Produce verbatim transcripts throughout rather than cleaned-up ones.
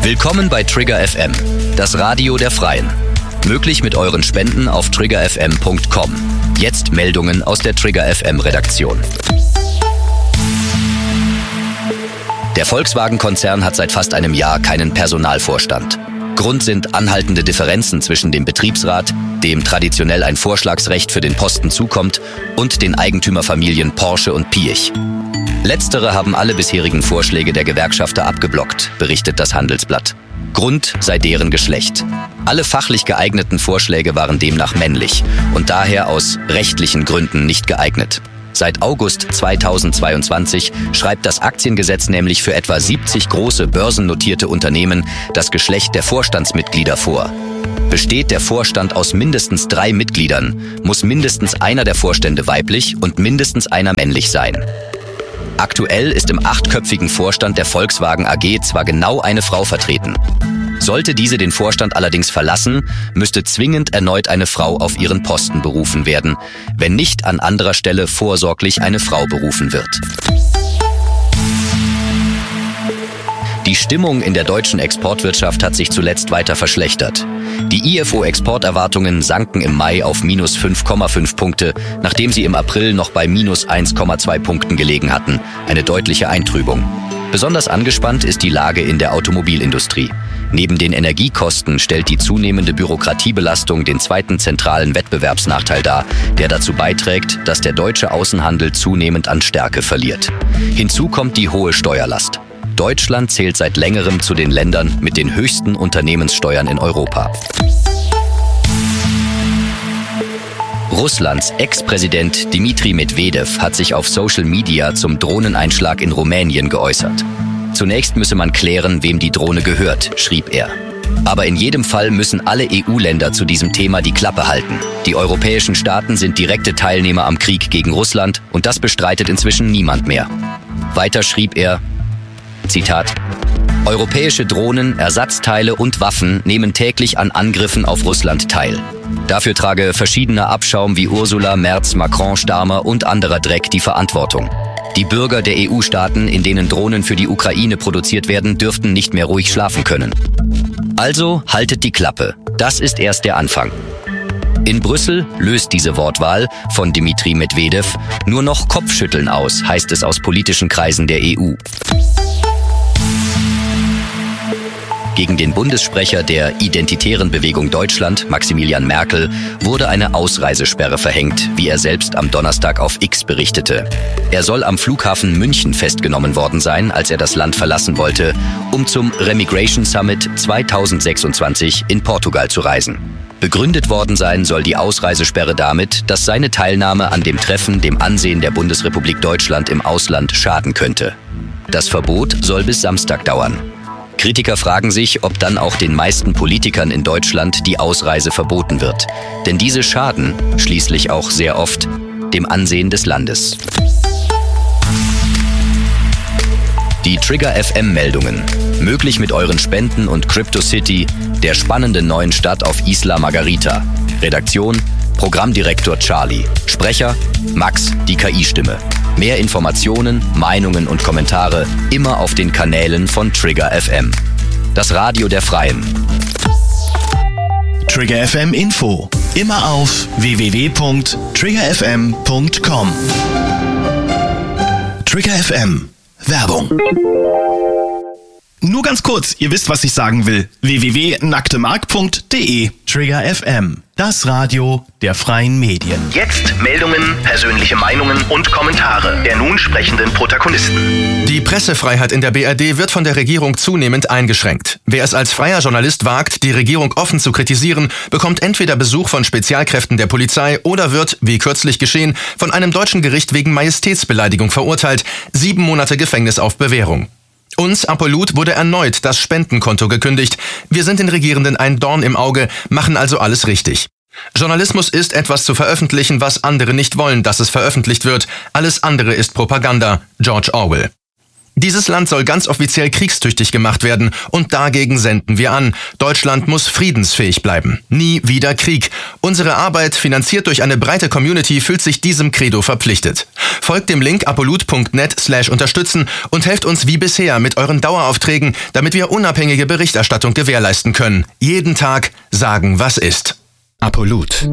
Willkommen bei Trigger F M, das Radio der Freien. Möglich mit euren Spenden auf trigger f m punkt com. Jetzt Meldungen aus der Trigger F M Redaktion. Der Volkswagen-Konzern hat seit fast einem Jahr keinen Personalvorstand. Grund sind anhaltende Differenzen zwischen dem Betriebsrat, dem traditionell ein Vorschlagsrecht für den Posten zukommt, und den Eigentümerfamilien Porsche und Piëch. Letztere haben alle bisherigen Vorschläge der Gewerkschafter abgeblockt, berichtet das Handelsblatt. Grund sei deren Geschlecht. Alle fachlich geeigneten Vorschläge waren demnach männlich und daher aus rechtlichen Gründen nicht geeignet. Seit August zweitausendzweiundzwanzig schreibt das Aktiengesetz nämlich für etwa siebzig große börsennotierte Unternehmen das Geschlecht der Vorstandsmitglieder vor. Besteht der Vorstand aus mindestens drei Mitgliedern, muss mindestens einer der Vorstände weiblich und mindestens einer männlich sein. Aktuell ist im achtköpfigen Vorstand der Volkswagen A G zwar genau eine Frau vertreten. Sollte diese den Vorstand allerdings verlassen, müsste zwingend erneut eine Frau auf ihren Posten berufen werden, wenn nicht an anderer Stelle vorsorglich eine Frau berufen wird. Die Stimmung in der deutschen Exportwirtschaft hat sich zuletzt weiter verschlechtert. Die I F O-Exporterwartungen sanken im Mai auf minus fünf Komma fünf Punkte, nachdem sie im April noch bei minus eins Komma zwei Punkten gelegen hatten, eine deutliche Eintrübung. Besonders angespannt ist die Lage in der Automobilindustrie. Neben den Energiekosten stellt die zunehmende Bürokratiebelastung den zweiten zentralen Wettbewerbsnachteil dar, der dazu beiträgt, dass der deutsche Außenhandel zunehmend an Stärke verliert. Hinzu kommt die hohe Steuerlast. Deutschland zählt seit längerem zu den Ländern mit den höchsten Unternehmenssteuern in Europa. Russlands Ex-Präsident Dmitri Medvedev hat sich auf Social Media zum Drohneneinschlag in Rumänien geäußert. Zunächst müsse man klären, wem die Drohne gehört, schrieb er. Aber in jedem Fall müssen alle E U-Länder zu diesem Thema die Klappe halten. Die europäischen Staaten sind direkte Teilnehmer am Krieg gegen Russland und das bestreitet inzwischen niemand mehr. Weiter schrieb er, Zitat, europäische Drohnen, Ersatzteile und Waffen nehmen täglich an Angriffen auf Russland teil. Dafür trage verschiedener Abschaum wie Ursula, Merz, Macron, Starmer und anderer Dreck die Verantwortung. Die Bürger der E U-Staaten, in denen Drohnen für die Ukraine produziert werden, dürften nicht mehr ruhig schlafen können. Also haltet die Klappe. Das ist erst der Anfang. In Brüssel löst diese Wortwahl von Dmitri Medvedev nur noch Kopfschütteln aus, heißt es aus politischen Kreisen der E U. Gegen den Bundessprecher der Identitären Bewegung Deutschland, Maximilian Merkel, wurde eine Ausreisesperre verhängt, wie er selbst am Donnerstag auf X berichtete. Er soll am Flughafen München festgenommen worden sein, als er das Land verlassen wollte, um zum Remigration Summit zweitausendsechsundzwanzig in Portugal zu reisen. Begründet worden sein soll die Ausreisesperre damit, dass seine Teilnahme an dem Treffen dem Ansehen der Bundesrepublik Deutschland im Ausland schaden könnte. Das Verbot soll bis Samstag dauern. Kritiker fragen sich, ob dann auch den meisten Politikern in Deutschland die Ausreise verboten wird. Denn diese schaden schließlich auch sehr oft dem Ansehen des Landes. Die Trigger F M-Meldungen. Möglich mit euren Spenden und CryptoCity, der spannenden neuen Stadt auf Isla Margarita. Redaktion: Programmdirektor Charlie. Sprecher: Max, die K I-Stimme. Mehr Informationen, Meinungen und Kommentare immer auf den Kanälen von Trigger F M. Das Radio der Freien. Trigger F M Info. Immer auf w w w punkt trigger f m punkt com. Trigger F M. Werbung. Nur ganz kurz, ihr wisst, was ich sagen will. w w w punkt nacktemark punkt de. Trigger F M. Das Radio der freien Medien. Jetzt Meldungen, persönliche Meinungen und Kommentare der nun sprechenden Protagonisten. Die Pressefreiheit in der B R D wird von der Regierung zunehmend eingeschränkt. Wer es als freier Journalist wagt, die Regierung offen zu kritisieren, bekommt entweder Besuch von Spezialkräften der Polizei oder wird, wie kürzlich geschehen, von einem deutschen Gericht wegen Majestätsbeleidigung verurteilt. Sieben Monate Gefängnis auf Bewährung. Uns, Apolut, wurde erneut das Spendenkonto gekündigt. Wir sind den Regierenden ein Dorn im Auge, machen also alles richtig. Journalismus ist, etwas zu veröffentlichen, was andere nicht wollen, dass es veröffentlicht wird. Alles andere ist Propaganda. George Orwell. Dieses Land soll ganz offiziell kriegstüchtig gemacht werden und dagegen senden wir an. Deutschland muss friedensfähig bleiben. Nie wieder Krieg. Unsere Arbeit, finanziert durch eine breite Community, fühlt sich diesem Credo verpflichtet. Folgt dem Link apolut punkt net slash unterstützen und helft uns wie bisher mit euren Daueraufträgen, damit wir unabhängige Berichterstattung gewährleisten können. Jeden Tag sagen, was ist. Apolut.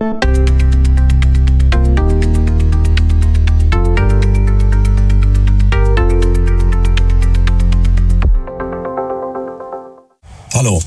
Hallo.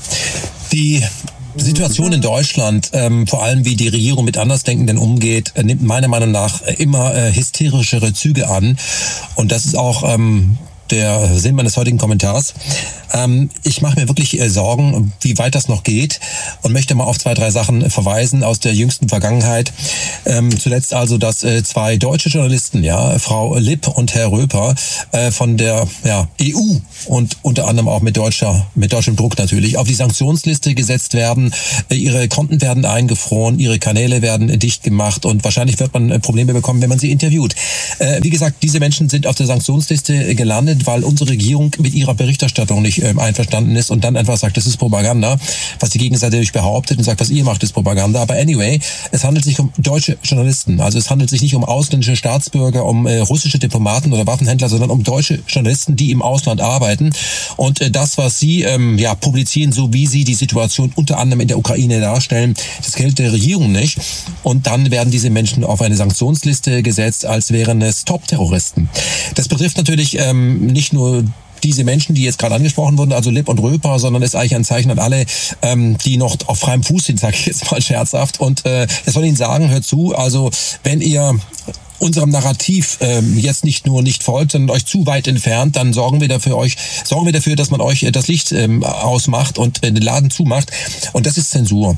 Die Situation in Deutschland, ähm, vor allem wie die Regierung mit Andersdenkenden umgeht, äh, nimmt meiner Meinung nach immer äh, hysterischere Züge an. Und das ist auch ähm, der Sinn meines heutigen Kommentars. Ähm, ich mache mir wirklich äh, Sorgen, wie weit das noch geht, und möchte mal auf zwei, drei Sachen äh, verweisen aus der jüngsten Vergangenheit. Ähm, zuletzt also, dass äh, zwei deutsche Journalisten, ja, Frau Lipp und Herr Röper, äh, von der ja, E U und unter anderem auch mit deutscher, mit deutschem Druck natürlich, auf die Sanktionsliste gesetzt werden. Äh, ihre Konten werden eingefroren, ihre Kanäle werden äh, dicht gemacht, und wahrscheinlich wird man äh, Probleme bekommen, wenn man sie interviewt. Äh, wie gesagt, diese Menschen sind auf der Sanktionsliste äh, gelandet, weil unsere Regierung mit ihrer Berichterstattung nicht ähm, einverstanden ist und dann einfach sagt, das ist Propaganda, was die Gegenseite natürlich behauptet und sagt, was ihr macht, ist Propaganda. Aber anyway, es handelt sich um deutsche Journalisten. Also es handelt sich nicht um ausländische Staatsbürger, um äh, russische Diplomaten oder Waffenhändler, sondern um deutsche Journalisten, die im Ausland arbeiten. Und äh, das, was sie ähm, ja publizieren, so wie sie die Situation unter anderem in der Ukraine darstellen, das gilt der Regierung nicht. Und dann werden diese Menschen auf eine Sanktionsliste gesetzt, als wären es Top-Terroristen. Das betrifft natürlich ähm, nicht nur diese Menschen, die jetzt gerade angesprochen wurden, also Lipp und Röper, sondern ist eigentlich ein Zeichen an alle, ähm, die noch auf freiem Fuß sind, sage ich jetzt mal scherzhaft. Und äh, ich soll Ihnen sagen, hört zu, also wenn ihr unserem Narrativ ähm, jetzt nicht nur nicht folgt, sondern euch zu weit entfernt, dann sorgen wir dafür euch, sorgen wir dafür, dass man euch äh, das Licht ähm, ausmacht und äh, den Laden zumacht. Und das ist Zensur.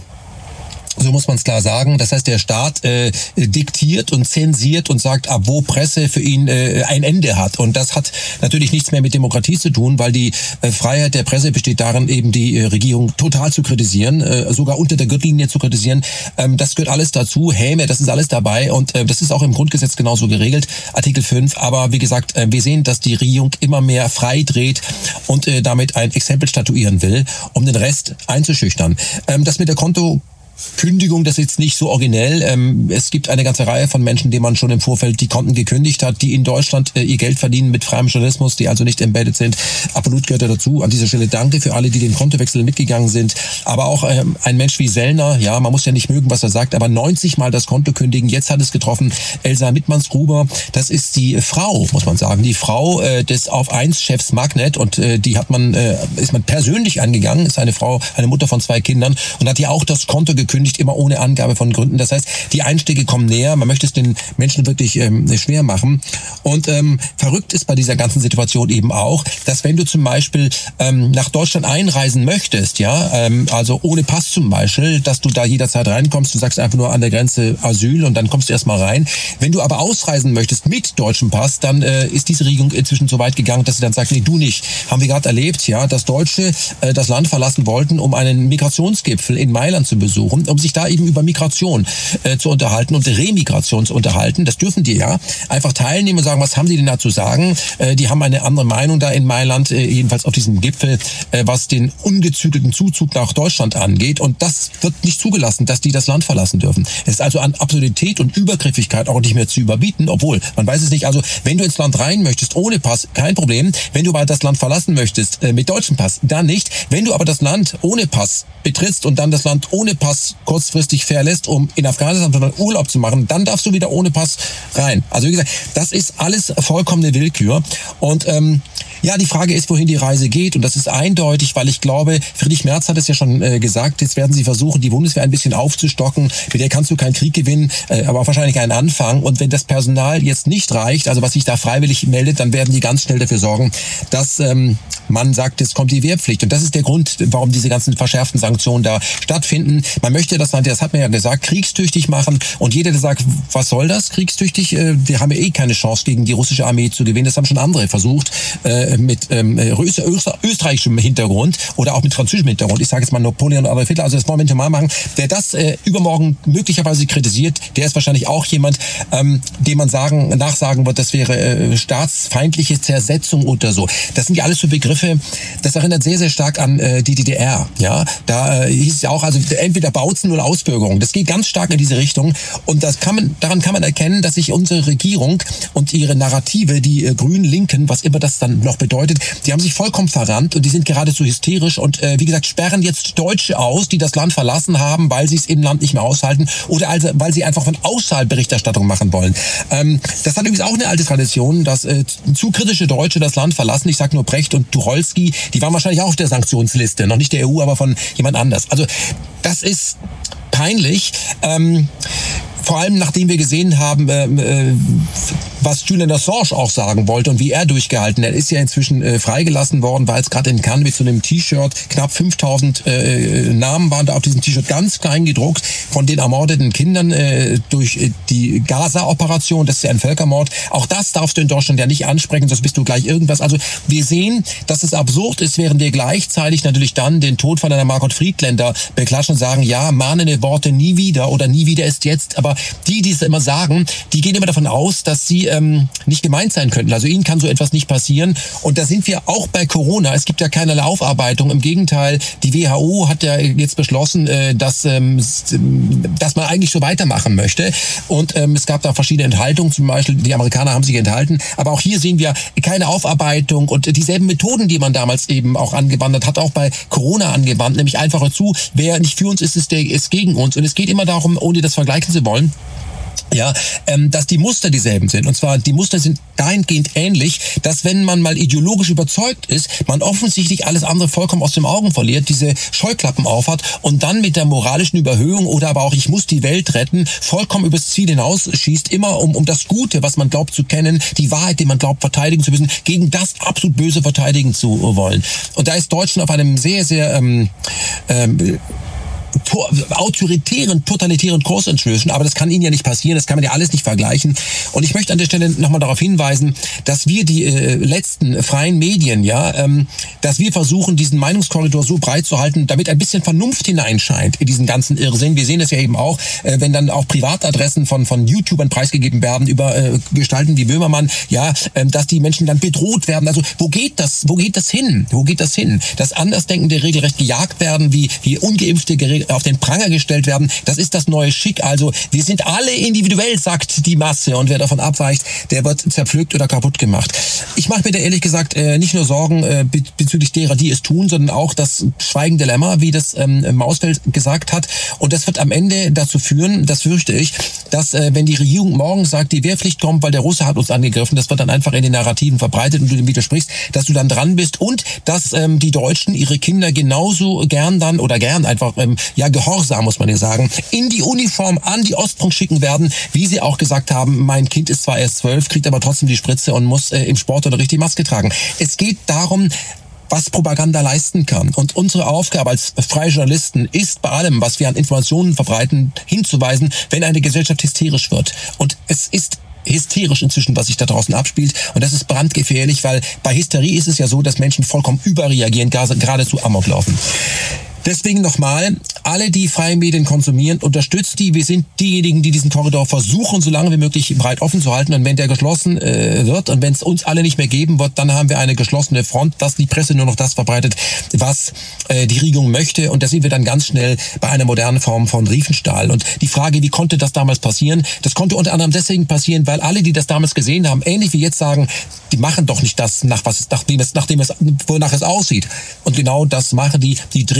So muss man es klar sagen. Das heißt, der Staat äh, diktiert und zensiert und sagt, ab wo Presse für ihn äh, ein Ende hat. Und das hat natürlich nichts mehr mit Demokratie zu tun, weil die äh, Freiheit der Presse besteht darin, eben die äh, Regierung total zu kritisieren, äh, sogar unter der Gürtellinie zu kritisieren. Ähm, das gehört alles dazu. Häme, das ist alles dabei, und äh, das ist auch im Grundgesetz genauso geregelt, Artikel fünf. Aber wie gesagt, äh, wir sehen, dass die Regierung immer mehr frei dreht und äh, damit ein Exempel statuieren will, um den Rest einzuschüchtern. Ähm, das mit der Konto Kündigung, das ist jetzt nicht so originell. Ähm, es gibt eine ganze Reihe von Menschen, denen man schon im Vorfeld die Konten gekündigt hat, die in Deutschland äh, ihr Geld verdienen mit freiem Journalismus, die also nicht embedded sind. Absolut gehört er dazu. An dieser Stelle danke für alle, die den Kontowechsel mitgegangen sind. Aber auch ähm, ein Mensch wie Sellner, ja, man muss ja nicht mögen, was er sagt, aber neunzig Mal das Konto kündigen. Jetzt hat es getroffen. Elsa Mittmanns-Gruber, das ist die Frau, muss man sagen, die Frau äh, des Auf eins Chefs Magnet, und äh, die hat man, äh, ist man persönlich angegangen, ist eine Frau, eine Mutter von zwei Kindern, und hat ihr auch das Konto gekündigt. Kündigt immer ohne Angabe von Gründen. Das heißt, die Einstiege kommen näher. Man möchte es den Menschen wirklich ähm, schwer machen. Und ähm, verrückt ist bei dieser ganzen Situation eben auch, dass wenn du zum Beispiel ähm, nach Deutschland einreisen möchtest, ja, ähm, also ohne Pass zum Beispiel, dass du da jederzeit reinkommst, du sagst einfach nur an der Grenze Asyl und dann kommst du erstmal rein. Wenn du aber ausreisen möchtest mit deutschem Pass, dann äh, ist diese Regierung inzwischen so weit gegangen, dass sie dann sagt, nee, du nicht. Haben wir gerade erlebt, ja, dass Deutsche äh, das Land verlassen wollten, um einen Migrationsgipfel in Mailand zu besuchen, um sich da eben über Migration äh, zu unterhalten und Remigration zu unterhalten. Das dürfen die ja. Einfach teilnehmen und sagen, was haben die denn da zu sagen? Äh, die haben eine andere Meinung da in Mailand, äh, jedenfalls auf diesem Gipfel, äh, was den ungezügelten Zuzug nach Deutschland angeht. Und das wird nicht zugelassen, dass die das Land verlassen dürfen. Es ist also an Absurdität und Übergriffigkeit auch nicht mehr zu überbieten, obwohl, man weiß es nicht. Also, wenn du ins Land rein möchtest, ohne Pass, kein Problem. Wenn du aber das Land verlassen möchtest, äh, mit deutschem Pass, dann nicht. Wenn du aber das Land ohne Pass betrittst und dann das Land ohne Pass kurzfristig verlässt, um in Afghanistan dann Urlaub zu machen, dann darfst du wieder ohne Pass rein. Also wie gesagt, das ist alles vollkommene Willkür. Und ähm, ja, die Frage ist, wohin die Reise geht. Und das ist eindeutig, weil ich glaube, Friedrich Merz hat es ja schon äh, gesagt, jetzt werden sie versuchen, die Bundeswehr ein bisschen aufzustocken. Mit der kannst du keinen Krieg gewinnen, äh, aber auch wahrscheinlich einen Anfang. Und wenn das Personal jetzt nicht reicht, also was sich da freiwillig meldet, dann werden die ganz schnell dafür sorgen, dass ähm, man sagt, jetzt kommt die Wehrpflicht. Und das ist der Grund, warum diese ganzen verschärften Sanktionen da stattfinden. Man möchte das Land, das hat man ja gesagt, kriegstüchtig machen. Und jeder, der sagt, was soll das, kriegstüchtig, äh, wir haben ja eh keine Chance gegen die russische Armee zu gewinnen. Das haben schon andere versucht, äh, mit ähm, Öster- Öster- österreichischem Hintergrund oder auch mit französischem Hintergrund. Ich sage jetzt mal Napoleon oder Adolf Hitler, also das wollen wir mal machen. Wer das äh, übermorgen möglicherweise kritisiert, der ist wahrscheinlich auch jemand, ähm, dem man sagen, nachsagen wird, das wäre äh, staatsfeindliche Zersetzung oder so. Das sind ja alles so Begriffe, das erinnert sehr, sehr stark an äh, die D D R. Ja, da äh, hieß es ja auch, also entweder Bautzen oder Ausbürgerung. Das geht ganz stark in diese Richtung. Und das kann man, daran kann man erkennen, dass sich unsere Regierung und ihre Narrative, die äh, Grünen, Linken, was immer das dann noch bedeutet, die haben sich vollkommen verrannt und die sind geradezu hysterisch und äh, wie gesagt, sperren jetzt Deutsche aus, die das Land verlassen haben, weil sie es im Land nicht mehr aushalten oder also, weil sie einfach von außerhalb Berichterstattung machen wollen. Ähm, das hat übrigens auch eine alte Tradition, dass äh, zu kritische Deutsche das Land verlassen. Ich sage nur Brecht und Tucholsky, die waren wahrscheinlich auch auf der Sanktionsliste, noch nicht der E U, aber von jemand anders. Also das ist peinlich. Ähm, Vor allem, nachdem wir gesehen haben, äh, was Julian Assange auch sagen wollte und wie er durchgehalten. Er ist ja inzwischen äh, freigelassen worden, war jetzt gerade in Cannes mit so einem T-Shirt. Knapp fünftausend äh, Namen waren da auf diesem T-Shirt ganz klein gedruckt von den ermordeten Kindern äh, durch äh, die Gaza-Operation. Das ist ja ein Völkermord. Auch das darfst du in Deutschland ja nicht ansprechen, sonst bist du gleich irgendwas. Also wir sehen, dass es absurd ist, während wir gleichzeitig natürlich dann den Tod von einer Margot Friedländer beklatschen und sagen, ja, mahnende Worte nie wieder oder nie wieder ist jetzt. Aber die, die es immer sagen, die gehen immer davon aus, dass sie ähm, nicht gemeint sein könnten. Also ihnen kann so etwas nicht passieren. Und da sind wir auch bei Corona. Es gibt ja keinerlei Aufarbeitung. Im Gegenteil, die W H O hat ja jetzt beschlossen, äh, dass, ähm, dass man eigentlich so weitermachen möchte. Und ähm, es gab da verschiedene Enthaltungen. Zum Beispiel, die Amerikaner haben sich enthalten. Aber auch hier sehen wir keine Aufarbeitung und dieselben Methoden, die man damals eben auch angewandt hat, hat auch bei Corona angewandt. Nämlich einfacher zu, wer nicht für uns ist, ist, der, ist gegen uns. Und es geht immer darum, ohne das vergleichen zu wollen, ja, ähm, dass die Muster dieselben sind. Und zwar, die Muster sind dahingehend ähnlich, dass wenn man mal ideologisch überzeugt ist, man offensichtlich alles andere vollkommen aus den Augen verliert, diese Scheuklappen aufhat und dann mit der moralischen Überhöhung oder aber auch ich muss die Welt retten, vollkommen übers Ziel hinausschießt, immer um, um das Gute, was man glaubt zu kennen, die Wahrheit, die man glaubt verteidigen zu müssen, gegen das absolut Böse verteidigen zu wollen. Und da ist Deutschland auf einem sehr, sehr ähm, ähm, autoritären, totalitären Kurs inzwischen, aber das kann Ihnen ja nicht passieren, das kann man ja alles nicht vergleichen. Und ich möchte an der Stelle nochmal darauf hinweisen, dass wir die äh, letzten freien Medien, ja, ähm, dass wir versuchen, diesen Meinungskorridor so breit zu halten, damit ein bisschen Vernunft hineinscheint in diesen ganzen Irrsinn. Wir sehen das ja eben auch, äh, wenn dann auch Privatadressen von von YouTubern preisgegeben werden über äh, Gestalten wie Böhmermann, ja, äh, dass die Menschen dann bedroht werden. Also wo geht das? Wo geht das hin? Wo geht das hin? Dass Andersdenkende regelrecht gejagt werden, wie wie Ungeimpfte geregelt auf den Pranger gestellt werden. Das ist das neue Schick. Also wir sind alle individuell, sagt die Masse. Und wer davon abweicht, der wird zerpflückt oder kaputt gemacht. Ich mache mir da ehrlich gesagt äh, nicht nur Sorgen äh, bezüglich derer, die es tun, sondern auch das Schweigendilemma, wie das ähm, Mausfeld gesagt hat. Und das wird am Ende dazu führen, das fürchte ich, dass äh, wenn die Regierung morgen sagt, die Wehrpflicht kommt, weil der Russe hat uns angegriffen, das wird dann einfach in den Narrativen verbreitet und du dem widersprichst, dass du dann dran bist und dass ähm, die Deutschen ihre Kinder genauso gern dann oder gern einfach ähm, ja gehorsam, muss man ja sagen, in die Uniform an die Ostfront schicken werden, wie sie auch gesagt haben, mein Kind ist zwar erst zwölf, kriegt aber trotzdem die Spritze und muss äh, im Sportunterricht die Maske tragen. Es geht darum, was Propaganda leisten kann. Und unsere Aufgabe als freie Journalisten ist bei allem, was wir an Informationen verbreiten, hinzuweisen, wenn eine Gesellschaft hysterisch wird. Und es ist hysterisch inzwischen, was sich da draußen abspielt. Und das ist brandgefährlich, weil bei Hysterie ist es ja so, dass Menschen vollkommen überreagieren, geradezu Amok laufen. Deswegen nochmal, alle, die freie Medien konsumieren, unterstützt die. Wir sind diejenigen, die diesen Korridor versuchen, so lange wie möglich breit offen zu halten. Und wenn der geschlossen äh, wird und wenn es uns alle nicht mehr geben wird, dann haben wir eine geschlossene Front, dass die Presse nur noch das verbreitet, was äh, die Regierung möchte. Und da sind wir dann ganz schnell bei einer modernen Form von Riefenstahl. Und die Frage, wie konnte das damals passieren? Das konnte unter anderem deswegen passieren, weil alle, die das damals gesehen haben, ähnlich wie jetzt sagen, die machen doch nicht das, nach was es, nachdem es, nachdem es, wonach es aussieht. Und genau das machen die. Die drehen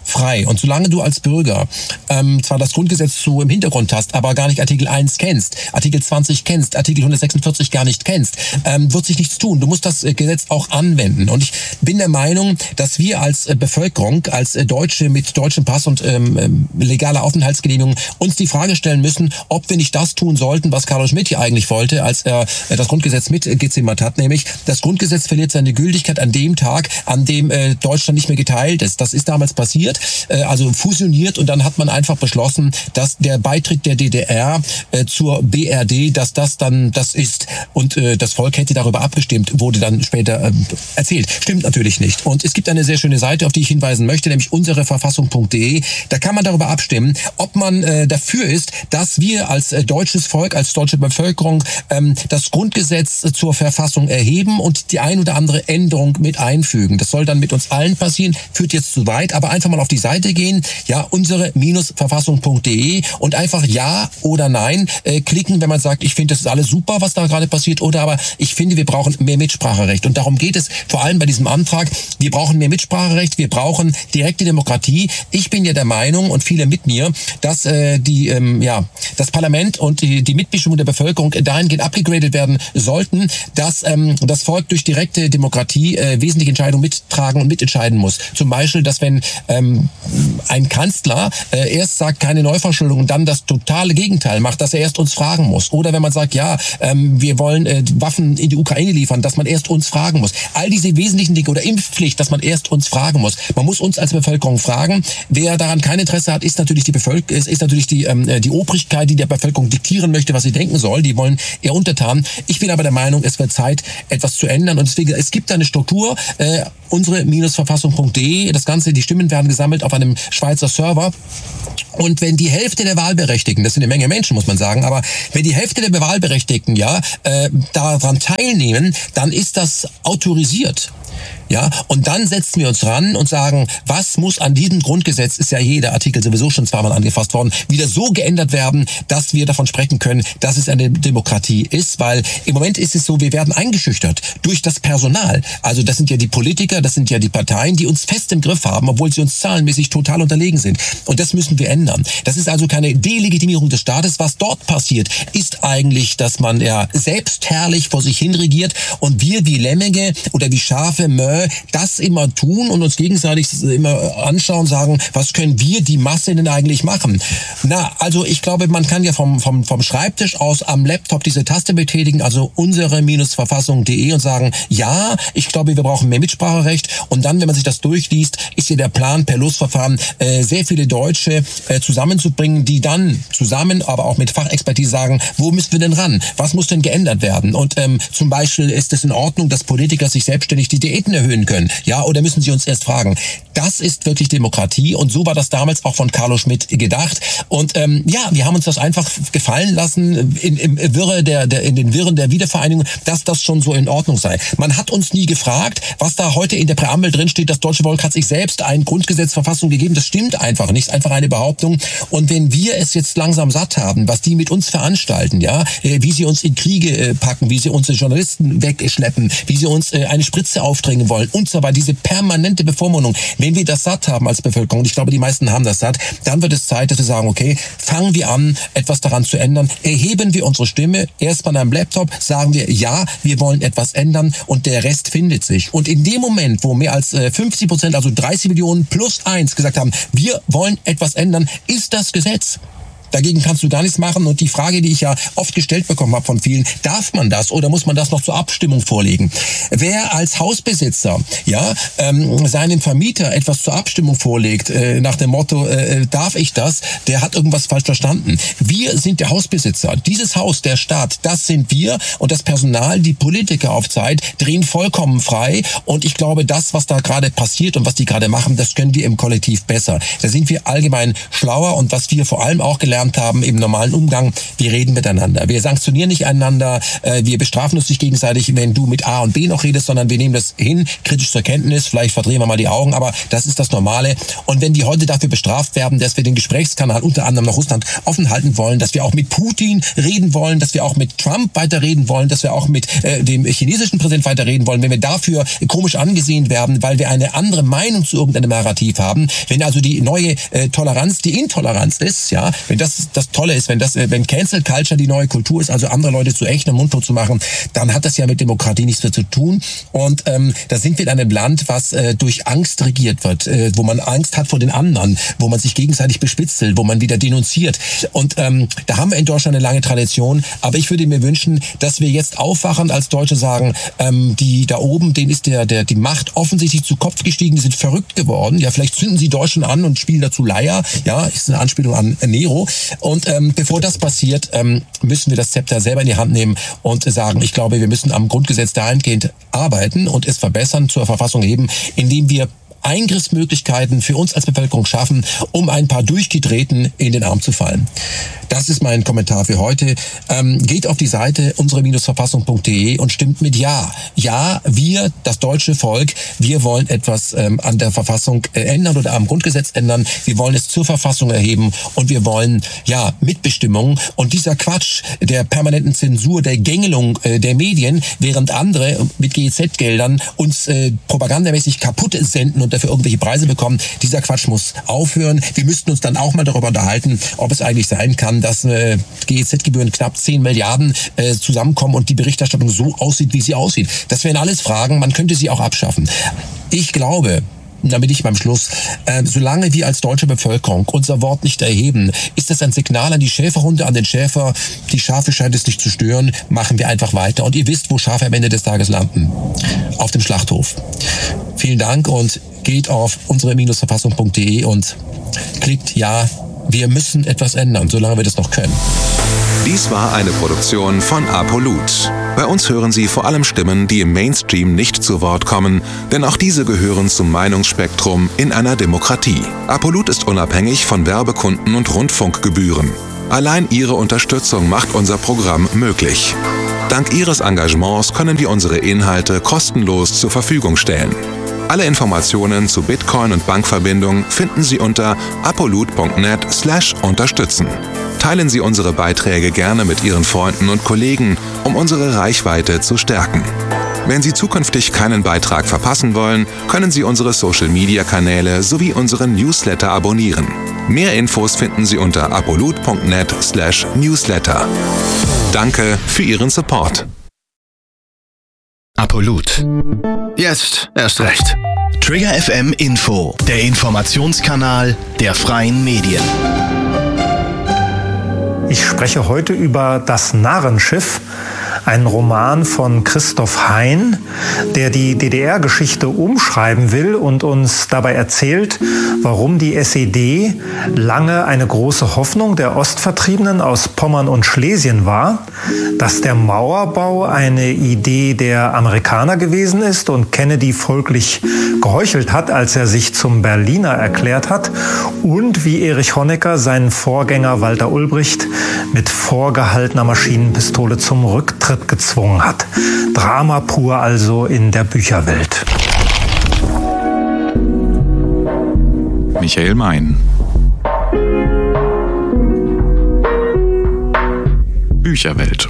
frei. Und solange du als Bürger ähm, zwar das Grundgesetz so im Hintergrund hast, aber gar nicht Artikel eins kennst, Artikel zwanzig kennst, Artikel hundertsechsundvierzig gar nicht kennst, ähm, wird sich nichts tun. Du musst das äh, Gesetz auch anwenden. Und ich bin der Meinung, dass wir als äh, Bevölkerung, als äh, Deutsche mit deutschem Pass und ähm, legaler Aufenthaltsgenehmigung uns die Frage stellen müssen, ob wir nicht das tun sollten, was Carlo Schmitt hier eigentlich wollte, als er äh, das Grundgesetz mitgezimmert hat, nämlich das Grundgesetz verliert seine Gültigkeit an dem Tag, an dem äh, Deutschland nicht mehr geteilt ist. Das ist damals passiert, äh, also fusioniert, und dann hat man einfach beschlossen, dass der Beitritt der D D R äh, zur B R D, dass das dann das ist, und äh, das Volk hätte darüber abgestimmt, wurde dann später äh, erzählt. Stimmt natürlich nicht. Und es gibt eine sehr schöne Seite, auf die ich hinweisen möchte, nämlich unsere Verfassung punkt de. Da kann man darüber abstimmen, ob man äh, dafür ist, dass wir als äh, deutsches Volk, als deutsche Bevölkerung ähm, das Grundgesetz äh, zur Verfassung erheben und die ein oder andere Änderung mit einfügen. Das soll dann mit uns allen passieren, führt jetzt zu weit, aber einfach mal auf die Seite gehen, ja, unsere Verfassung punkt de, und einfach Ja oder Nein äh, klicken, wenn man sagt, ich finde, das ist alles super, was da gerade passiert, oder aber ich finde, wir brauchen mehr Mitspracherecht. Und darum geht es vor allem bei diesem Antrag. Wir brauchen mehr Mitspracherecht, wir brauchen direkte Demokratie. Ich bin ja der Meinung, und viele mit mir, dass äh, die ähm, ja das Parlament und die, die Mitbestimmung der Bevölkerung dahingehend abgegradet werden sollten, dass ähm, das Volk durch direkte Demokratie äh, wesentliche Entscheidungen mittragen und mitentscheiden muss. Zum Beispiel, dass wenn ähm, ein Kanzler äh, erst sagt, keine Neuverschuldung, und dann das totale Gegenteil macht, dass er erst uns fragen muss. Oder wenn man sagt, ja, ähm, wir wollen äh, Waffen in die Ukraine liefern, dass man erst uns fragen muss. All diese wesentlichen Dinge, oder Impfpflicht, dass man erst uns fragen muss. Man muss uns als Bevölkerung fragen. Wer daran kein Interesse hat, ist natürlich die Bevölkerung, ist, ist natürlich die ähm, die Obrigkeit, die der Bevölkerung diktieren möchte, was sie denken soll. Die wollen eher untertan. Ich bin aber der Meinung, es wird Zeit, etwas zu ändern. Und deswegen, es gibt eine Struktur, äh, unsere Verfassung punkt de. Das Ganze, die Stimmen werden gesammelt auf einem Schweizer Server. Und wenn die Hälfte der Wahlberechtigten, das sind eine Menge Menschen, muss man sagen, aber wenn die Hälfte der Wahlberechtigten ja äh, daran teilnehmen, dann ist das autorisiert. Ja, und dann setzen wir uns ran und sagen, was muss an diesem Grundgesetz, ist ja jeder Artikel sowieso schon zweimal angefasst worden, wieder so geändert werden, dass wir davon sprechen können, dass es eine Demokratie ist, weil im Moment ist es so, wir werden eingeschüchtert durch das Personal. Also das sind ja die Politiker, das sind ja die Parteien, die uns fest im Griff haben, obwohl sie uns zahlenmäßig total unterlegen sind. Und das müssen wir ändern. Das ist also keine Delegitimierung des Staates. Was dort passiert, ist eigentlich, dass man ja selbstherrlich vor sich hin regiert und wir wie Lemminge oder wie Schafe, Mö, das immer tun und uns gegenseitig immer anschauen, sagen, was können wir, die Masse, denn eigentlich machen? Na, also ich glaube, man kann ja vom, vom, vom Schreibtisch aus am Laptop diese Taste betätigen, also unsere Verfassung punkt de, und sagen, ja, ich glaube, wir brauchen mehr Mitspracherecht. Und dann, wenn man sich das durchliest, ist hier der Plan, per Losverfahren äh, sehr viele Deutsche äh, zusammenzubringen, die dann zusammen, aber auch mit Fachexpertise sagen, wo müssen wir denn ran? Was muss denn geändert werden? Und ähm, zum Beispiel ist es in Ordnung, dass Politiker sich selbstständig die Diäten erhöhen können. Ja, oder müssen sie uns erst fragen? Das ist wirklich Demokratie, und so war das damals auch von Carlo Schmitt gedacht. Und ähm, ja, wir haben uns das einfach gefallen lassen in, im Wirre der, der, in den Wirren der Wiedervereinigung, dass das schon so in Ordnung sei. Man hat uns nie gefragt, was da heute in der Präambel drin steht, das deutsche Volk hat sich selbst ein Grundgesetzverfassung gegeben. Das stimmt einfach nicht, einfach eine Behauptung. Und wenn wir es jetzt langsam satt haben, was die mit uns veranstalten, ja, wie sie uns in Kriege packen, wie sie unsere Journalisten wegschleppen, wie sie uns eine Spritze aufdrängen wollen und so weiter, diese permanente Bevormundung. Wenn wir das satt haben als Bevölkerung, und ich glaube, die meisten haben das satt, dann wird es Zeit, dass wir sagen, okay, fangen wir an, etwas daran zu ändern. Erheben wir unsere Stimme, erstmal an einem Laptop, sagen wir, ja, wir wollen etwas ändern, und der Rest findet sich. Und in dem Moment, wo mehr als fünfzig Prozent, also dreißig Millionen plus eins gesagt haben, wir wollen etwas ändern, ist das Gesetz. Dagegen kannst du gar nichts machen. Und die Frage, die ich ja oft gestellt bekommen habe von vielen, darf man das oder muss man das noch zur Abstimmung vorlegen? Wer als Hausbesitzer ja ähm, seinem Vermieter etwas zur Abstimmung vorlegt, äh, nach dem Motto, äh, darf ich das, der hat irgendwas falsch verstanden. Wir sind der Hausbesitzer. Dieses Haus, der Staat, das sind wir, und das Personal, die Politiker auf Zeit, drehen vollkommen frei. Und ich glaube, das, was da gerade passiert und was die gerade machen, das können wir im Kollektiv besser. Da sind wir allgemein schlauer, und was wir vor allem auch gelernt gelernt haben im normalen Umgang, wir reden miteinander. Wir sanktionieren nicht einander, äh, wir bestrafen uns nicht gegenseitig, wenn du mit A und B noch redest, sondern wir nehmen das hin, kritisch zur Kenntnis, vielleicht verdrehen wir mal die Augen, aber das ist das Normale. Und wenn die heute dafür bestraft werden, dass wir den Gesprächskanal unter anderem nach Russland offen halten wollen, dass wir auch mit Putin reden wollen, dass wir auch mit Trump weiterreden wollen, dass wir auch mit äh, dem chinesischen Präsidenten weiterreden wollen, wenn wir dafür komisch angesehen werden, weil wir eine andere Meinung zu irgendeinem Narrativ haben, wenn also die neue äh, Toleranz die Intoleranz ist, ja, wenn das das Tolle ist, wenn das, äh, wenn Cancel Culture die neue Kultur ist, also andere Leute zu echt und mundtot zu machen, dann hat das ja mit Demokratie nichts mehr zu tun. Und ähm, da sind wir in einem Land, was äh, durch Angst regiert wird, äh, wo man Angst hat vor den anderen, wo man sich gegenseitig bespitzelt, wo man wieder denunziert. Und ähm, da haben wir in Deutschland eine lange Tradition. Aber ich würde mir wünschen, dass wir jetzt aufwachen als Deutsche sagen, ähm, die da oben, denen ist der, der die Macht offensichtlich zu Kopf gestiegen, die sind verrückt geworden. Ja, vielleicht zünden sie Deutschen an und spielen dazu Leier. Ja, ist eine Anspielung an Nero. Und ähm, bevor das passiert, ähm, müssen wir das Zepter selber in die Hand nehmen und sagen, ich glaube, wir müssen am Grundgesetz dahingehend arbeiten und es verbessern, zur Verfassung heben, indem wir Eingriffsmöglichkeiten für uns als Bevölkerung schaffen, um ein paar Durchgedrehten in den Arm zu fallen. Das ist mein Kommentar für heute. Ähm, geht auf die Seite unsere Verfassung punkt de und stimmt mit Ja. Ja, wir, das deutsche Volk, wir wollen etwas ähm, an der Verfassung äh, ändern oder am Grundgesetz ändern. Wir wollen es zur Verfassung erheben und wir wollen, ja, Mitbestimmung. Und dieser Quatsch der permanenten Zensur, der Gängelung äh, der Medien, während andere mit G E Z-Geldern uns äh, propagandamäßig kaputt senden und dafür irgendwelche Preise bekommen, dieser Quatsch muss aufhören. Wir müssten uns dann auch mal darüber unterhalten, ob es eigentlich sein kann, dass äh, G E Z-Gebühren knapp zehn Milliarden äh, zusammenkommen und die Berichterstattung so aussieht, wie sie aussieht. Das wären alles Fragen, man könnte sie auch abschaffen. Ich glaube, da bin ich beim Schluss, äh, solange wir als deutsche Bevölkerung unser Wort nicht erheben, ist das ein Signal an die Schäferhunde, an den Schäfer, die Schafe scheint es nicht zu stören, machen wir einfach weiter. Und ihr wisst, wo Schafe am Ende des Tages landen. Auf dem Schlachthof. Vielen Dank und geht auf unsere Verfassung punkt de und klickt Ja, wir müssen etwas ändern, solange wir das noch können. Dies war eine Produktion von Apolut. Bei uns hören Sie vor allem Stimmen, die im Mainstream nicht zu Wort kommen, denn auch diese gehören zum Meinungsspektrum in einer Demokratie. Apolut ist unabhängig von Werbekunden und Rundfunkgebühren. Allein Ihre Unterstützung macht unser Programm möglich. Dank Ihres Engagements können wir unsere Inhalte kostenlos zur Verfügung stellen. Alle Informationen zu Bitcoin und Bankverbindung finden Sie unter apolut punkt net slash unterstützen. Teilen Sie unsere Beiträge gerne mit Ihren Freunden und Kollegen, um unsere Reichweite zu stärken. Wenn Sie zukünftig keinen Beitrag verpassen wollen, können Sie unsere Social-Media-Kanäle sowie unseren Newsletter abonnieren. Mehr Infos finden Sie unter apolut punkt net slash newsletter. Danke für Ihren Support. Apolut. Jetzt erst recht. Trigger F M Info, der Informationskanal der freien Medien. Ich spreche heute über Das Narrenschiff, ein Roman von Christoph Hein, der die D D R-Geschichte umschreiben will und uns dabei erzählt, warum die S E D lange eine große Hoffnung der Ostvertriebenen aus Pommern und Schlesien war, dass der Mauerbau eine Idee der Amerikaner gewesen ist und Kennedy folglich geheuchelt hat, als er sich zum Berliner erklärt hat, und wie Erich Honecker seinen Vorgänger Walter Ulbricht mit vorgehaltener Maschinenpistole zum Rücktritt gezwungen hat. Drama pur also in der Bücherwelt. Michael Mein. Bücherwelt.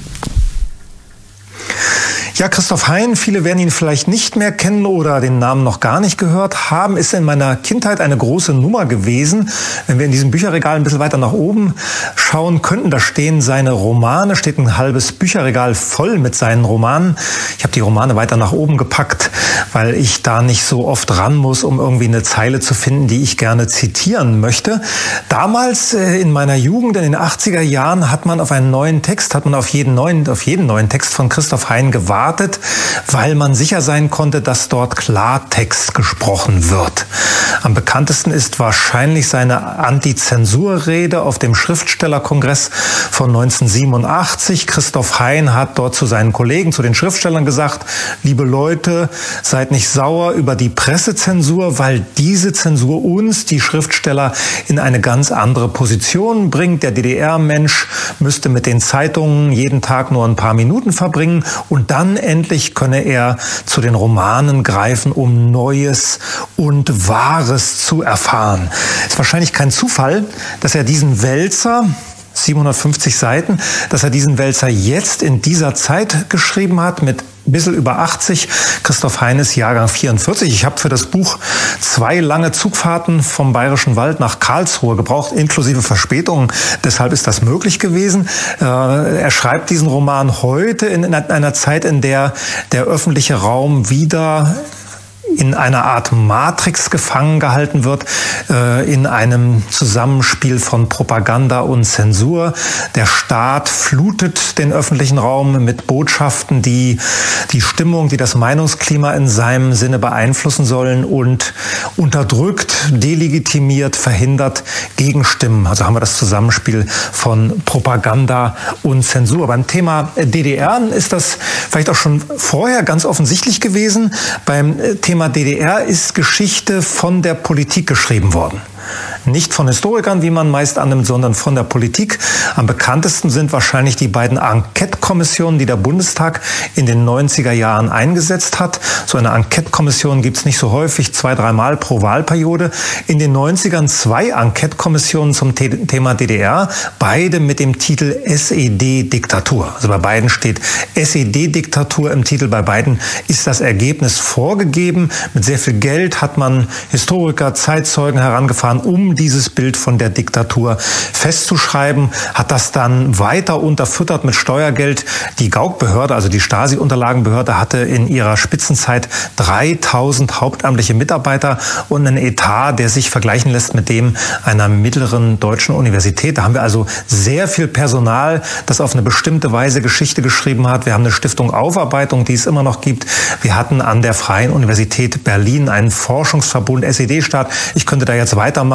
Ja, Christoph Hein, viele werden ihn vielleicht nicht mehr kennen oder den Namen noch gar nicht gehört haben, ist in meiner Kindheit eine große Nummer gewesen. Wenn wir in diesem Bücherregal ein bisschen weiter nach oben schauen könnten, da stehen seine Romane, steht ein halbes Bücherregal voll mit seinen Romanen. Ich habe die Romane weiter nach oben gepackt, weil ich da nicht so oft ran muss, um irgendwie eine Zeile zu finden, die ich gerne zitieren möchte. Damals äh, in meiner Jugend, in den achtziger Jahren, hat man auf einen neuen Text, hat man auf jeden neuen, auf jeden neuen Text von Christoph Hein gewartet. gestartet, weil man sicher sein konnte, dass dort Klartext gesprochen wird. Am bekanntesten ist wahrscheinlich seine Anti-Zensur-Rede auf dem Schriftstellerkongress von neunzehnhundertsiebenundachtzig. Christoph Hein hat dort zu seinen Kollegen, zu den Schriftstellern gesagt, liebe Leute, seid nicht sauer über die Pressezensur, weil diese Zensur uns, die Schriftsteller, in eine ganz andere Position bringt. Der D D R-Mensch müsste mit den Zeitungen jeden Tag nur ein paar Minuten verbringen und dann endlich könne er zu den Romanen greifen, um Neues und Wahres zu erfahren. Es ist wahrscheinlich kein Zufall, dass er diesen Wälzer, siebenhundertfünfzig Seiten, dass er diesen Wälzer jetzt in dieser Zeit geschrieben hat, mit ein bisschen über achtzig. Christoph Hein ist Jahrgang vierundvierzig. Ich habe für das Buch zwei lange Zugfahrten vom Bayerischen Wald nach Karlsruhe gebraucht, inklusive Verspätungen. Deshalb ist das möglich gewesen. Äh, er schreibt diesen Roman heute in, in einer Zeit, in der der öffentliche Raum wieder in einer Art Matrix gefangen gehalten wird, äh, in einem Zusammenspiel von Propaganda und Zensur. Der Staat flutet den öffentlichen Raum mit Botschaften, die die Stimmung, die das Meinungsklima in seinem Sinne beeinflussen sollen, und unterdrückt, delegitimiert, verhindert Gegenstimmen. Also haben wir das Zusammenspiel von Propaganda und Zensur. Beim Thema D D R ist das vielleicht auch schon vorher ganz offensichtlich gewesen. Beim Thema D D R ist Geschichte von der Politik geschrieben worden. Nicht von Historikern, wie man meist annimmt, sondern von der Politik. Am bekanntesten sind wahrscheinlich die beiden Enquete-Kommissionen, die der Bundestag in den neunziger Jahren eingesetzt hat. So eine Enquete-Kommission gibt es nicht so häufig, zwei, dreimal pro Wahlperiode. In den neunzigern zwei Enquete-Kommissionen zum Thema D D R, beide mit dem Titel S E D-Diktatur. Also bei beiden steht S E D-Diktatur im Titel. Bei beiden ist das Ergebnis vorgegeben. Mit sehr viel Geld hat man Historiker, Zeitzeugen herangefahren, um dieses Bild von der Diktatur festzuschreiben, hat das dann weiter unterfüttert mit Steuergeld. Die Gauk-Behörde, also die Stasi-Unterlagenbehörde, hatte in ihrer Spitzenzeit dreitausend hauptamtliche Mitarbeiter und einen Etat, der sich vergleichen lässt mit dem einer mittleren deutschen Universität. Da haben wir also sehr viel Personal, das auf eine bestimmte Weise Geschichte geschrieben hat. Wir haben eine Stiftung Aufarbeitung, die es immer noch gibt. Wir hatten an der Freien Universität Berlin einen Forschungsverbund S E D-Staat. Ich könnte da jetzt weitermachen.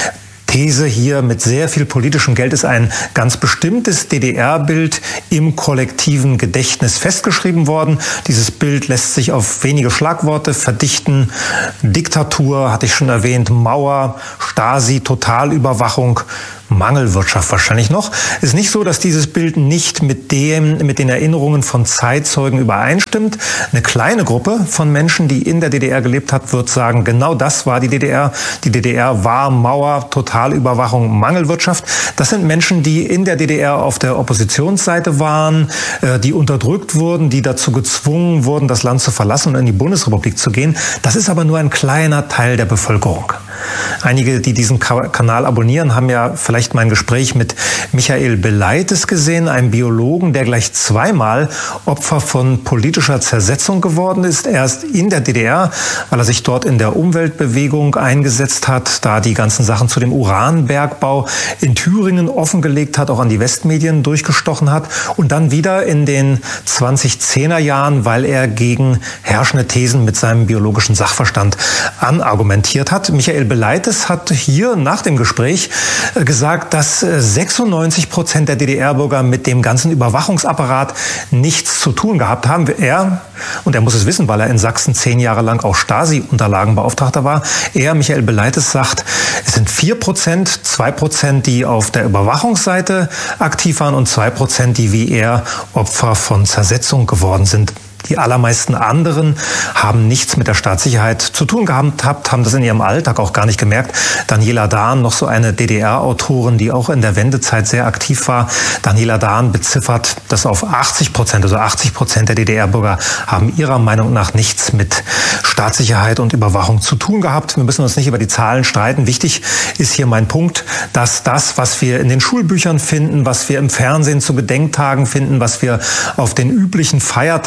These hier mit sehr viel politischem Geld ist ein ganz bestimmtes D D R-Bild im kollektiven Gedächtnis festgeschrieben worden. Dieses Bild lässt sich auf wenige Schlagworte verdichten. Diktatur, hatte ich schon erwähnt, Mauer, Stasi, Totalüberwachung, Mangelwirtschaft wahrscheinlich noch. Es ist nicht so, dass dieses Bild nicht mit dem, mit den Erinnerungen von Zeitzeugen übereinstimmt. Eine kleine Gruppe von Menschen, die in der D D R gelebt hat, wird sagen, genau das war die D D R. Die D D R war Mauer, Totalüberwachung, Mangelwirtschaft. Das sind Menschen, die in der D D R auf der Oppositionsseite waren, die unterdrückt wurden, die dazu gezwungen wurden, das Land zu verlassen und in die Bundesrepublik zu gehen. Das ist aber nur ein kleiner Teil der Bevölkerung. Einige, die diesen Kanal abonnieren, haben ja vielleicht mein Gespräch mit Michael Beleites gesehen, einem Biologen, der gleich zweimal Opfer von politischer Zersetzung geworden ist. Erst in der D D R, weil er sich dort in der Umweltbewegung eingesetzt hat, da die ganzen Sachen zu dem Uranbergbau in Thüringen offengelegt hat, auch an die Westmedien durchgestochen hat. Und dann wieder in den zwanzigzehner Jahren, weil er gegen herrschende Thesen mit seinem biologischen Sachverstand anargumentiert hat. Michael Beleites hat hier nach dem Gespräch gesagt, dass sechsundneunzig Prozent der D D R-Bürger mit dem ganzen Überwachungsapparat nichts zu tun gehabt haben. Er, und er muss es wissen, weil er in Sachsen zehn Jahre lang auch Stasi-Unterlagenbeauftragter war, er, Michael Beleites, sagt, es sind vier Prozent, zwei Prozent, die auf der Überwachungsseite aktiv waren und zwei Prozent, die wie er Opfer von Zersetzung geworden sind. Die allermeisten anderen haben nichts mit der Staatssicherheit zu tun gehabt, haben das in ihrem Alltag auch gar nicht gemerkt. Daniela Dahn, noch so eine D D R-Autorin, die auch in der Wendezeit sehr aktiv war. Daniela Dahn beziffert das auf achtzig Prozent. Also achtzig Prozent der D D R-Bürger haben ihrer Meinung nach nichts mit Staatssicherheit und Überwachung zu tun gehabt. Wir müssen uns nicht über die Zahlen streiten. Wichtig ist hier mein Punkt, dass das, was wir in den Schulbüchern finden, was wir im Fernsehen zu Gedenktagen finden, was wir auf den üblichen Feiertagsreden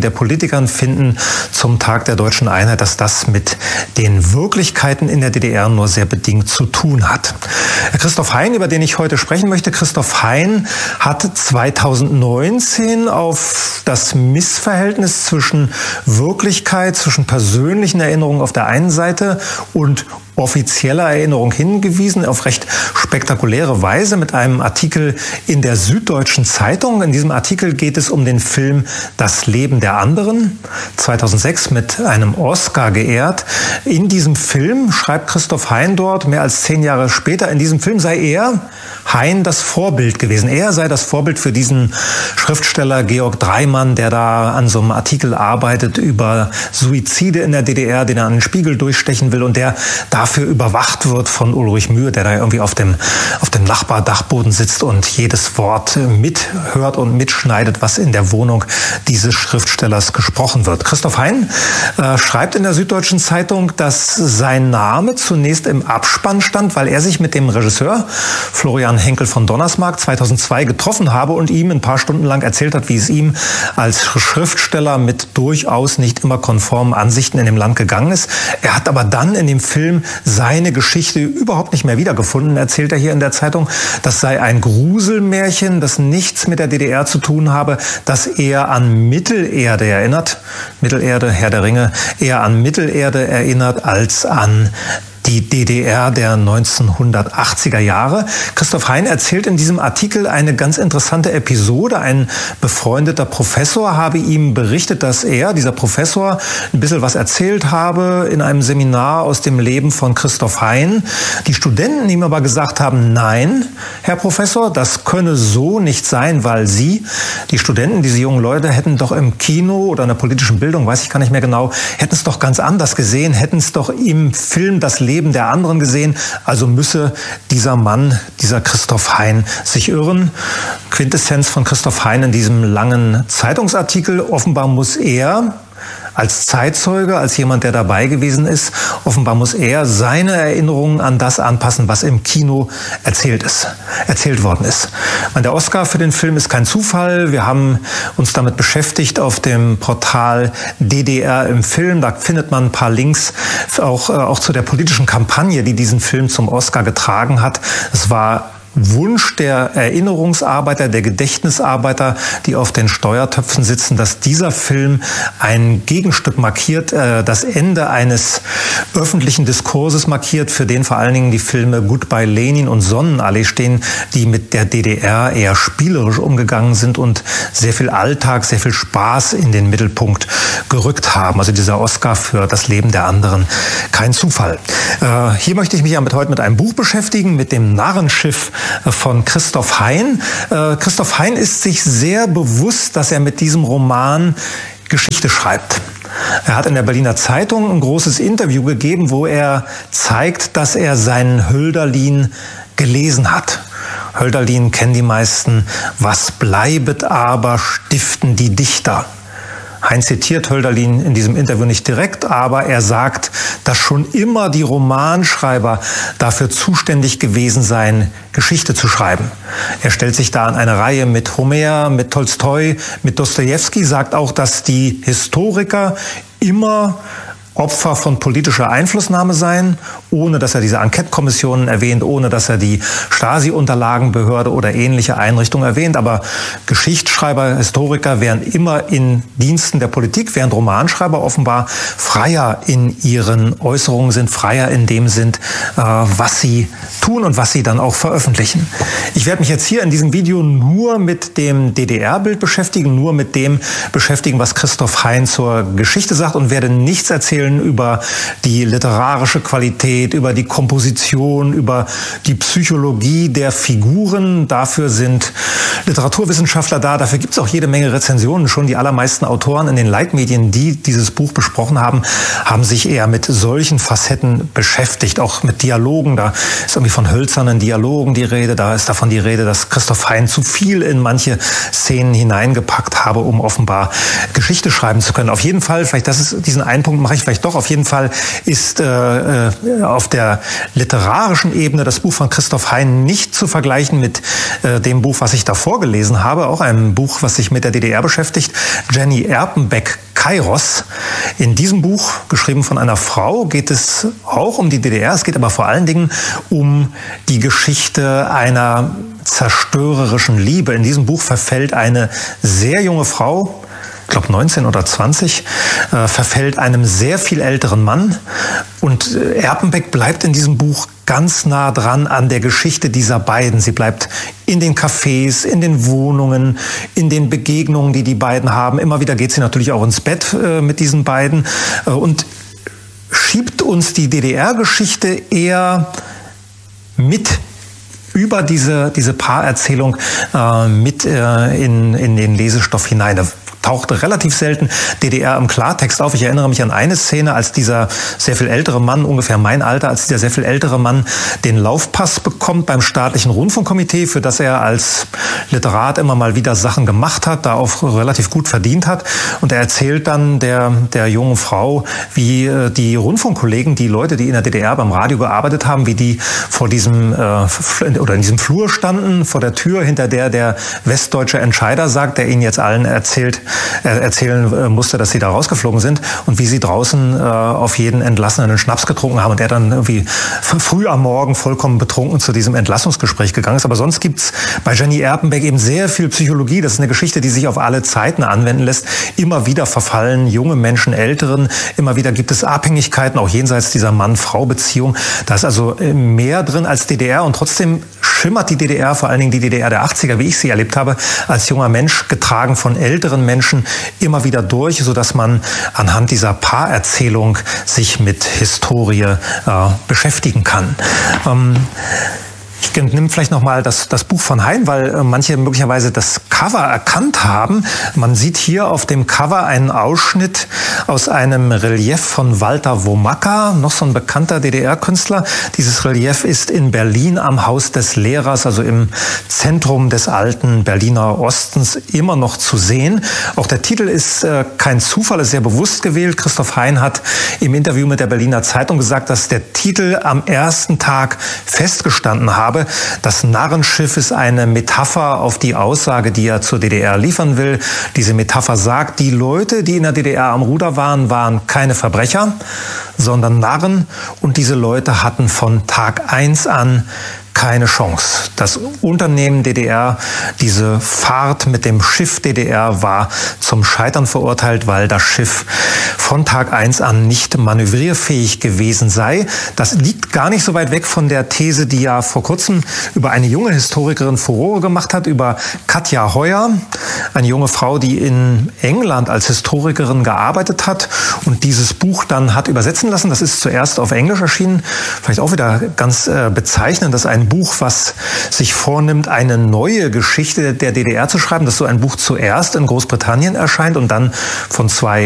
der Politikern finden zum Tag der deutschen Einheit, dass das mit den Wirklichkeiten in der D D R nur sehr bedingt zu tun hat. Christoph Hein, über den ich heute sprechen möchte, Christoph Hein hat zweitausendneunzehn auf das Missverhältnis zwischen Wirklichkeit, zwischen persönlichen Erinnerungen auf der einen Seite und offizieller Erinnerung hingewiesen, auf recht spektakuläre Weise mit einem Artikel in der Süddeutschen Zeitung. In diesem Artikel geht es um den Film Das Leben der anderen, zweitausendsechs mit einem Oscar geehrt. In diesem Film schreibt Christoph Hein dort, mehr als zehn Jahre später, in diesem Film sei er, Hein, das Vorbild gewesen. Er sei das Vorbild für diesen Schriftsteller Georg Dreimann, der da an so einem Artikel arbeitet über Suizide in der D D R, den er an den Spiegel durchstechen will und der dafür überwacht wird von Ulrich Mühe, der da irgendwie auf dem, auf dem Nachbardachboden sitzt und jedes Wort mithört und mitschneidet, was in der Wohnung dieses Schriftstellers gesprochen wird. Christoph Hein äh, schreibt in der Süddeutschen Zeitung, dass sein Name zunächst im Abspann stand, weil er sich mit dem Regisseur Florian Henkel von Donnersmarck zweitausendzwei getroffen habe und ihm ein paar Stunden lang erzählt hat, wie es ihm als Schriftsteller mit durchaus nicht immer konformen Ansichten in dem Land gegangen ist. Er hat aber dann in dem Film seine Geschichte überhaupt nicht mehr wiedergefunden, erzählt er hier in der Zeitung. Das sei ein Gruselmärchen, das nichts mit der D D R zu tun habe, das eher an Mittelerde erinnert. Mittelerde, Herr der Ringe, eher an Mittelerde erinnert als an die D D R der neunzehnhundertachtziger Jahre. Christoph Hein erzählt in diesem Artikel eine ganz interessante Episode. Ein befreundeter Professor habe ihm berichtet, dass er, dieser Professor, ein bisschen was erzählt habe in einem Seminar aus dem Leben von Christoph Hein. Die Studenten ihm aber gesagt haben, nein, Herr Professor, das könne so nicht sein, weil Sie, die Studenten, diese jungen Leute, hätten doch im Kino oder in der politischen Bildung, weiß ich gar nicht mehr genau, hätten es doch ganz anders gesehen, hätten es doch im Film Das Leben der anderen gesehen, also müsse dieser Mann, dieser Christoph Hein, sich irren. Quintessenz von Christoph Hein in diesem langen Zeitungsartikel: Offenbar muss er als Zeitzeuge, als jemand, der dabei gewesen ist, offenbar muss er seine Erinnerungen an das anpassen, was im Kino erzählt ist, erzählt worden ist. Der Oscar für den Film ist kein Zufall. Wir haben uns damit beschäftigt auf dem Portal D D R im Film. Da findet man ein paar Links auch, auch zu der politischen Kampagne, die diesen Film zum Oscar getragen hat. Es war Wunsch der Erinnerungsarbeiter, der Gedächtnisarbeiter, die auf den Steuertöpfen sitzen, dass dieser Film ein Gegenstück markiert, äh, das Ende eines öffentlichen Diskurses markiert, für den vor allen Dingen die Filme Goodbye Lenin und Sonnenallee stehen, die mit der D D R eher spielerisch umgegangen sind und sehr viel Alltag, sehr viel Spaß in den Mittelpunkt gerückt haben. Also dieser Oscar für Das Leben der anderen, kein Zufall. Äh, hier möchte ich mich ja mit, heute mit einem Buch beschäftigen, mit dem Narrenschiff von Christoph Hein. Äh, Christoph Hein ist sich sehr bewusst, dass er mit diesem Roman Geschichte schreibt. Er hat in der Berliner Zeitung ein großes Interview gegeben, wo er zeigt, dass er seinen Hölderlin gelesen hat. Hölderlin kennen die meisten. Was bleibet aber, stiften die Dichter. Hein zitiert Hölderlin in diesem Interview nicht direkt, aber er sagt, dass schon immer die Romanschreiber dafür zuständig gewesen seien, Geschichte zu schreiben. Er stellt sich da an eine Reihe mit Homer, mit Tolstoi, mit Dostojewski, sagt auch, dass die Historiker immer Opfer von politischer Einflussnahme seien, ohne dass er diese Enquete-Kommissionen erwähnt, ohne dass er die Stasi-Unterlagenbehörde oder ähnliche Einrichtungen erwähnt. Aber Geschichtsschreiber, Historiker wären immer in Diensten der Politik, während Romanschreiber offenbar freier in ihren Äußerungen sind, freier in dem sind, äh, was sie tun und was sie dann auch veröffentlichen. Ich werde mich jetzt hier in diesem Video nur mit dem D D R-Bild beschäftigen, nur mit dem beschäftigen, was Christoph Hein zur Geschichte sagt und werde nichts erzählen über die literarische Qualität, über die Komposition, über die Psychologie der Figuren. Dafür sind Literaturwissenschaftler da, dafür gibt es auch jede Menge Rezensionen. Schon die allermeisten Autoren in den Leitmedien, die dieses Buch besprochen haben, haben sich eher mit solchen Facetten beschäftigt, auch mit Dialogen. Da ist irgendwie von hölzernen Dialogen die Rede, da ist davon die Rede, dass Christoph Hein zu viel in manche Szenen hineingepackt habe, um offenbar Geschichte schreiben zu können. Auf jeden Fall, vielleicht das ist, diesen einen Punkt mache ich vielleicht vielleicht doch. Auf jeden Fall ist äh, auf der literarischen Ebene das Buch von Christoph Hein nicht zu vergleichen mit äh, dem Buch, was ich davor gelesen habe, auch einem Buch, was sich mit der D D R beschäftigt, Jenny Erpenbeck Kairos. In diesem Buch, geschrieben von einer Frau, geht es auch um die D D R. Es geht aber vor allen Dingen um die Geschichte einer zerstörerischen Liebe. In diesem Buch verfällt eine sehr junge Frau, ich glaube neunzehn oder zwanzig, äh, verfällt einem sehr viel älteren Mann. Und äh, Erpenbeck bleibt in diesem Buch ganz nah dran an der Geschichte dieser beiden. Sie bleibt in den Cafés, in den Wohnungen, in den Begegnungen, die die beiden haben. Immer wieder geht sie natürlich auch ins Bett äh, mit diesen beiden äh, und schiebt uns die D D R-Geschichte eher mit über diese, diese Paarerzählung äh, mit äh, in, in den Lesestoff hinein. Da tauchte relativ selten D D R im Klartext auf. Ich erinnere mich an eine Szene, als dieser sehr viel ältere Mann, ungefähr mein Alter, als dieser sehr viel ältere Mann den Laufpass bekommt beim staatlichen Rundfunkkomitee, für das er als Literat immer mal wieder Sachen gemacht hat, da auch relativ gut verdient hat. Und er erzählt dann der, der jungen Frau, wie die Rundfunkkollegen, die Leute, die in der D D R beim Radio gearbeitet haben, wie die vor diesem, äh, oder in diesem Flur standen, vor der Tür, hinter der der westdeutsche Entscheider sagt, der ihnen jetzt allen erzählt, erzählen musste, dass sie da rausgeflogen sind und wie sie draußen äh, auf jeden Entlassenen einen Schnaps getrunken haben und er dann irgendwie früh am Morgen vollkommen betrunken zu diesem Entlassungsgespräch gegangen ist. Aber sonst gibt's bei Jenny Erpenbeck eben sehr viel Psychologie. Das ist eine Geschichte, die sich auf alle Zeiten anwenden lässt. Immer wieder verfallen junge Menschen Älteren. Immer wieder gibt es Abhängigkeiten, auch jenseits dieser Mann-Frau-Beziehung. Da ist also mehr drin als D D R und trotzdem schimmert die D D R, vor allen Dingen die D D R der achtziger, wie ich sie erlebt habe, als junger Mensch, getragen von älteren Menschen, immer wieder durch, sodass man anhand dieser Paarerzählung sich mit Historie äh, beschäftigen kann. Ähm, Ich nehme vielleicht nochmal das, das Buch von Hein, weil manche möglicherweise das Cover erkannt haben. Man sieht hier auf dem Cover einen Ausschnitt aus einem Relief von Walter Womacka, noch so ein bekannter D D R-Künstler. Dieses Relief ist in Berlin am Haus des Lehrers, also im Zentrum des alten Berliner Ostens, immer noch zu sehen. Auch der Titel ist äh, kein Zufall, ist sehr bewusst gewählt. Christoph Hein hat im Interview mit der Berliner Zeitung gesagt, dass der Titel am ersten Tag festgestanden habe. Das Narrenschiff ist eine Metapher auf die Aussage, die er zur D D R liefern will. Diese Metapher sagt, die Leute, die in der D D R am Ruder waren, waren keine Verbrecher, sondern Narren. Und diese Leute hatten von Tag eins an keine Chance. Das Unternehmen D D R, diese Fahrt mit dem Schiff D D R war zum Scheitern verurteilt, weil das Schiff von Tag eins an nicht manövrierfähig gewesen sei. Das liegt gar nicht so weit weg von der These, die ja vor kurzem über eine junge Historikerin Furore gemacht hat, über Katja Heuer, eine junge Frau, die in England als Historikerin gearbeitet hat und dieses Buch dann hat übersetzen lassen. Das ist zuerst auf Englisch erschienen. Vielleicht auch wieder ganz äh, bezeichnend, dass ein Buch, was sich vornimmt, eine neue Geschichte der D D R zu schreiben, dass so ein Buch zuerst in Großbritannien erscheint und dann von zwei